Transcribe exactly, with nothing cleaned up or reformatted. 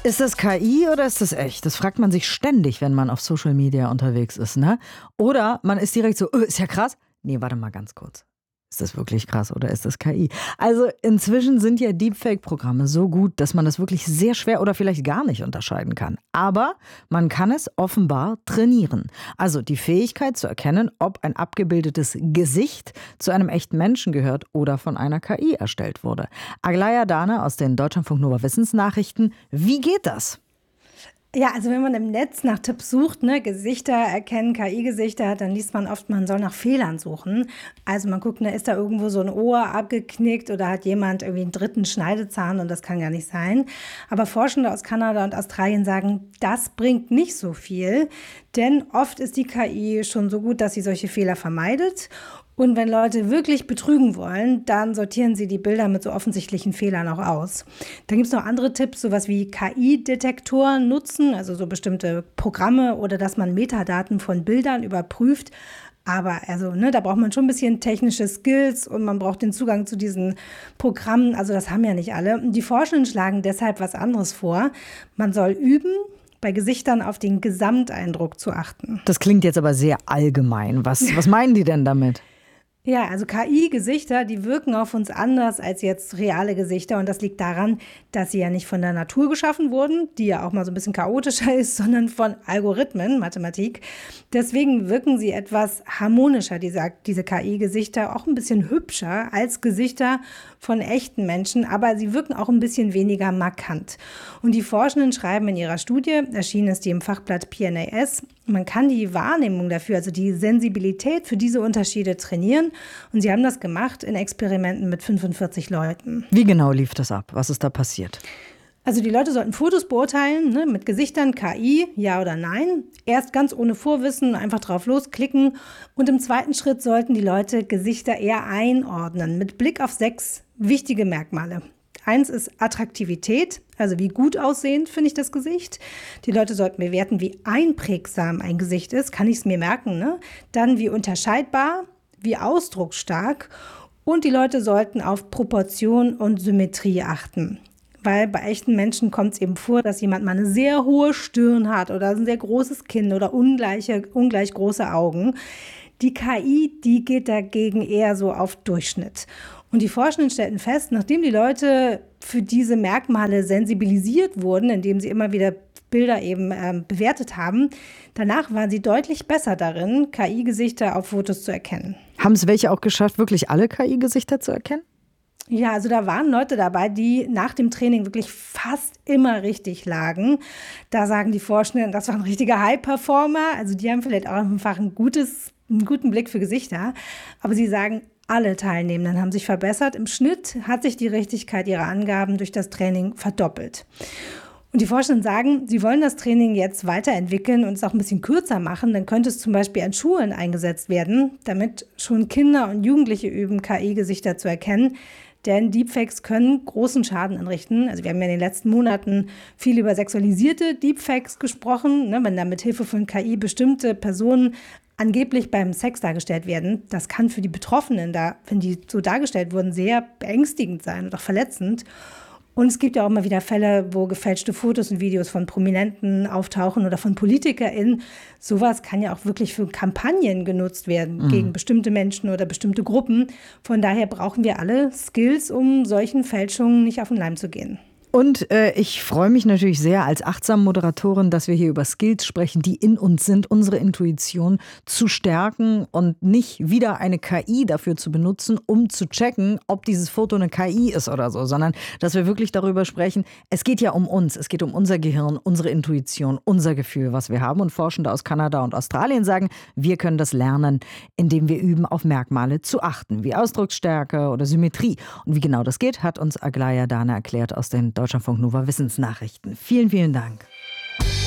Ist das K I oder ist das echt? Das fragt man sich ständig, wenn man auf Social Media unterwegs ist, ne? Oder man ist direkt so, oh, ist ja krass. Nee, warte mal ganz kurz. Ist das wirklich krass oder ist das K I? Also inzwischen sind ja Deepfake-Programme so gut, dass man das wirklich sehr schwer oder vielleicht gar nicht unterscheiden kann. Aber man kann es offenbar trainieren. Also die Fähigkeit zu erkennen, ob ein abgebildetes Gesicht zu einem echten Menschen gehört oder von einer K I erstellt wurde. Aglaya Dane aus den Deutschlandfunk Nova Wissensnachrichten. Wie geht das? Ja, also wenn man im Netz nach Tipps sucht, ne, Gesichter erkennen, K I-Gesichter, dann liest man oft, man soll nach Fehlern suchen. Also man guckt, ne, ist da irgendwo so ein Ohr abgeknickt oder hat jemand irgendwie einen dritten Schneidezahn und das kann gar nicht sein. Aber Forschende aus Kanada und Australien sagen, das bringt nicht so viel, denn oft ist die K I schon so gut, dass sie solche Fehler vermeidet. Und wenn Leute wirklich betrügen wollen, dann sortieren sie die Bilder mit so offensichtlichen Fehlern auch aus. Dann gibt es noch andere Tipps, sowas wie K I-Detektoren nutzen, also so bestimmte Programme oder dass man Metadaten von Bildern überprüft. Aber also, ne, da braucht man schon ein bisschen technische Skills und man braucht den Zugang zu diesen Programmen. Also das haben ja nicht alle. Die Forschenden schlagen deshalb was anderes vor. Man soll üben, bei Gesichtern auf den Gesamteindruck zu achten. Das klingt jetzt aber sehr allgemein. Was, was meinen die denn damit? Ja, also K I-Gesichter, die wirken auf uns anders als jetzt reale Gesichter. Und das liegt daran, dass sie ja nicht von der Natur geschaffen wurden, die ja auch mal so ein bisschen chaotischer ist, sondern von Algorithmen, Mathematik. Deswegen wirken sie etwas harmonischer, diese, diese K I-Gesichter, auch ein bisschen hübscher als Gesichter von echten Menschen. Aber sie wirken auch ein bisschen weniger markant. Und die Forschenden schreiben in ihrer Studie, erschienen ist die im Fachblatt P N A S, man kann die Wahrnehmung dafür, also die Sensibilität für diese Unterschiede trainieren. Und sie haben das gemacht in Experimenten mit fünfundvierzig Leuten. Wie genau lief das ab? Was ist da passiert? Also die Leute sollten Fotos beurteilen, ne, mit Gesichtern, K I, ja oder nein. Erst ganz ohne Vorwissen, einfach drauf losklicken. Und im zweiten Schritt sollten die Leute Gesichter eher einordnen, mit Blick auf sechs wichtige Merkmale. Eins ist Attraktivität, also wie gut aussehend finde ich das Gesicht. Die Leute sollten bewerten, wie einprägsam ein Gesicht ist, kann ich es mir merken, ne? Dann wie unterscheidbar, wie ausdrucksstark und die Leute sollten auf Proportion und Symmetrie achten. Weil bei echten Menschen kommt es eben vor, dass jemand mal eine sehr hohe Stirn hat oder ein sehr großes Kinn oder ungleiche, ungleich große Augen. Die K I, die geht dagegen eher so auf Durchschnitt. Und die Forschenden stellten fest, nachdem die Leute für diese Merkmale sensibilisiert wurden, indem sie immer wieder Bilder eben ähm, bewertet haben, danach waren sie deutlich besser darin, K I-Gesichter auf Fotos zu erkennen. Haben es welche auch geschafft, wirklich alle K I-Gesichter zu erkennen? Ja, also da waren Leute dabei, die nach dem Training wirklich fast immer richtig lagen. Da sagen die Forschenden, das war ein richtiger High-Performer. Also die haben vielleicht auch einfach ein gutes, einen guten Blick für Gesichter. Aber sie sagen, alle Teilnehmenden haben sich verbessert. Im Schnitt hat sich die Richtigkeit ihrer Angaben durch das Training verdoppelt. Und die Forschenden sagen, sie wollen das Training jetzt weiterentwickeln und es auch ein bisschen kürzer machen. Dann könnte es zum Beispiel an Schulen eingesetzt werden, damit schon Kinder und Jugendliche üben, K I-Gesichter zu erkennen. Denn Deepfakes können großen Schaden anrichten. Also wir haben ja in den letzten Monaten viel über sexualisierte Deepfakes gesprochen, ne, wenn da mit Hilfe von K I bestimmte Personen angeblich beim Sex dargestellt werden. Das kann für die Betroffenen, da, wenn die so dargestellt wurden, sehr beängstigend sein und auch verletzend. Und es gibt ja auch immer wieder Fälle, wo gefälschte Fotos und Videos von Prominenten auftauchen oder von PolitikerInnen. Sowas kann ja auch wirklich für Kampagnen genutzt werden mhm. gegen bestimmte Menschen oder bestimmte Gruppen. Von daher brauchen wir alle Skills, um solchen Fälschungen nicht auf den Leim zu gehen. Und äh, ich freue mich natürlich sehr als achtsame Moderatorin, dass wir hier über Skills sprechen, die in uns sind, unsere Intuition zu stärken und nicht wieder eine K I dafür zu benutzen, um zu checken, ob dieses Foto eine K I ist oder so, sondern dass wir wirklich darüber sprechen, es geht ja um uns, es geht um unser Gehirn, unsere Intuition, unser Gefühl, was wir haben. Und Forschende aus Kanada und Australien sagen, wir können das lernen, indem wir üben, auf Merkmale zu achten, wie Ausdrucksstärke oder Symmetrie. Und wie genau das geht, hat uns Aglaya Dane erklärt aus den Deutschlandfunk Nova Wissensnachrichten. Vielen, vielen Dank.